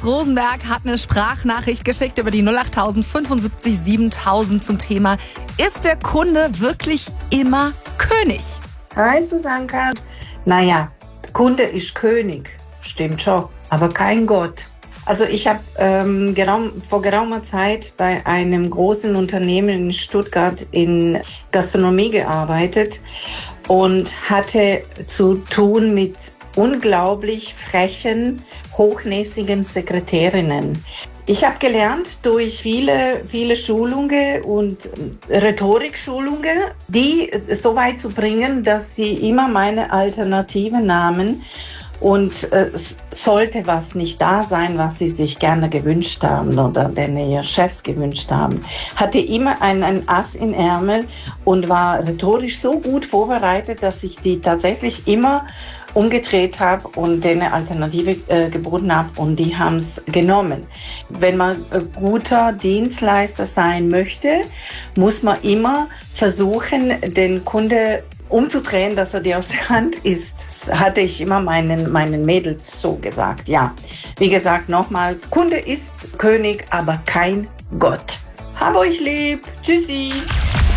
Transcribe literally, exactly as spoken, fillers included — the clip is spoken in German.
aus Rosenberg hat eine Sprachnachricht geschickt über die null acht fünfundsiebzig siebentausend zum Thema: Ist der Kunde wirklich immer König? Hi Susanka. Naja, Kunde ist König, stimmt schon, aber kein Gott. Also ich habe ähm, geraum, vor geraumer Zeit bei einem großen Unternehmen in Stuttgart in Gastronomie gearbeitet und hatte zu tun mit unglaublich frechen, hochnäsigen Sekretärinnen. Ich habe gelernt durch viele, viele Schulungen und Rhetorikschulungen, die so weit zu bringen, dass sie immer meine Alternative nahmen. Und äh, es sollte was nicht da sein, was sie sich gerne gewünscht haben oder den ihre Chefs gewünscht haben. Hatte immer ein, ein Ass im Ärmel und war rhetorisch so gut vorbereitet, dass ich die tatsächlich immer umgedreht habe und denen eine Alternative äh, geboten habe und die haben es genommen. Wenn man äh, guter Dienstleister sein möchte, muss man immer versuchen, den Kunde umzudrehen, dass er dir aus der Hand ist. Das hatte ich immer meinen, meinen Mädels so gesagt. Ja, wie gesagt, nochmal, Kunde ist König, aber kein Gott. Hab euch lieb. Tschüssi.